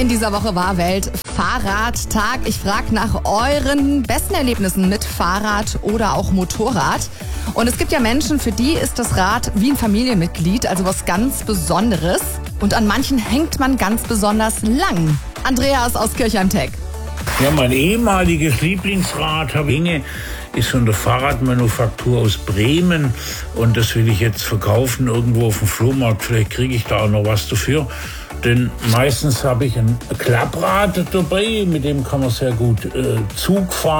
In dieser Woche war Weltfahrradtag. Ich frage nach euren besten Erlebnissen mit Fahrrad oder auch Motorrad. Und es gibt ja Menschen, für die ist das Rad wie ein Familienmitglied, also was ganz Besonderes. Und an manchen hängt man ganz besonders lang. Andreas aus Kirchheim-Tech. Ja, mein ehemaliges Lieblingsrad ist von der Fahrradmanufaktur aus Bremen und das will ich jetzt verkaufen irgendwo auf dem Flohmarkt. Vielleicht kriege ich da auch noch was dafür. Denn meistens habe ich ein Klapprad dabei, mit dem kann man sehr gut Zug fahren.